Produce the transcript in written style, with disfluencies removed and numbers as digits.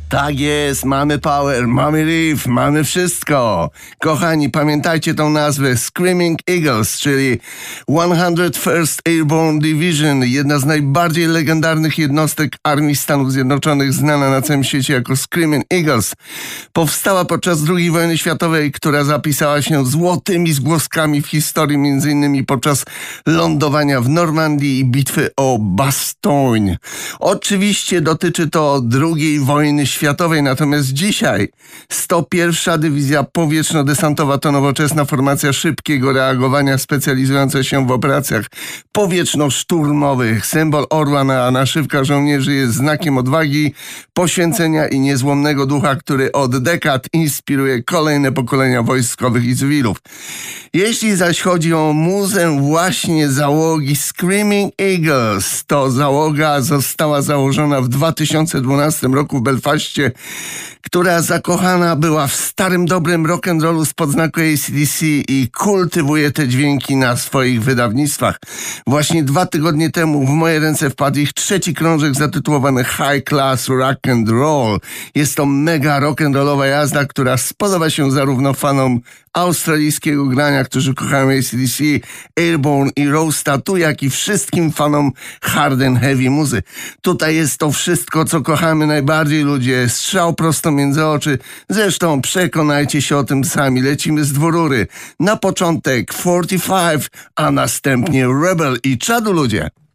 Tak jest, mamy power, mamy riff, mamy wszystko. Kochani, pamiętajcie tą nazwę Screaming Eagles, czyli 101st Airborne Division, jedna z najbardziej legendarnych jednostek Armii Stanów Zjednoczonych, znana na całym świecie jako Screaming Eagles. Powstała podczas II wojny światowej, która zapisała się złotymi zgłoskami w historii, m.in. podczas lądowania w Normandii i bitwy o Bastogne. Oczywiście dotyczy to II wojny światowej, natomiast dzisiaj 101. Dywizja Powietrzno-Desantowa to nowoczesna formacja szybkiego reagowania specjalizująca się w operacjach powietrzno-szturmowych. Symbol orła na naszywkach żołnierzy jest znakiem odwagi, poświęcenia i niezłomnego ducha, który od dekad inspiruje kolejne pokolenia wojskowych i cywilów. Jeśli zaś chodzi o muzę właśnie załogi Screaming Eagles, to załoga została założona w 2012 roku w Belfaście, która zakochana była w starym, dobrym rock'n'rollu spod znaku AC/DC i kultywuje te dźwięki na swoich wydawnictwach. Właśnie 2 tygodnie temu w moje ręce wpadł ich 3. krążek zatytułowany High Class Rock and Roll. Jest to mega rock'n'rollowa jazda, która spodoba się zarówno fanom australijskiego grania, którzy kochają AC/DC, Airborne i Rose Tattoo, jak i wszystkim fanom hard and heavy muzy. Tutaj jest to wszystko, co kochamy najbardziej, ludzie. Strzał prosto między oczy. Zresztą przekonajcie się o tym sami. Lecimy z dwurury. Na początek 45, a następnie Rebel i czadu, ludzie.